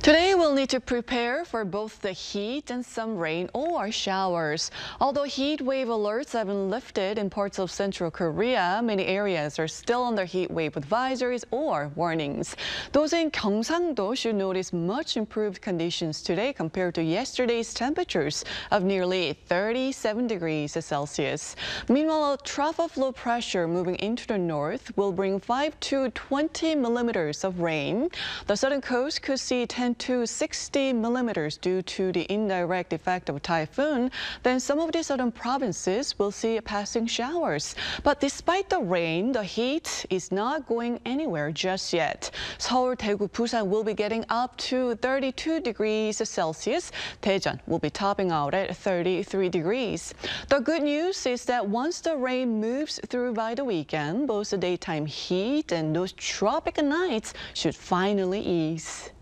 Today, we'll need to prepare for both the heat and some rain or showers. Although heat wave alerts have been lifted in parts of central Korea, many areas are still under heat wave advisories or warnings. Those in Gyeongsangdo should notice much improved conditions today compared to yesterday's temperatures of nearly 37 degrees Celsius. Meanwhile, a trough of low pressure moving into the north will bring 5 to 20 millimeters of rain. The southern coast could see 10 to 60 millimeters due to the indirect effect of a typhoon. Then some of the southern provinces will see passing showers. But despite the rain, the heat is not going anywhere just yet. Seoul, Daegu, Busan will be getting up to 32 degrees Celsius. Daejeon will be topping out at 33 degrees. The good news is that once the rain moves through by the weekend, both the daytime heat and those tropical nights should finally ease.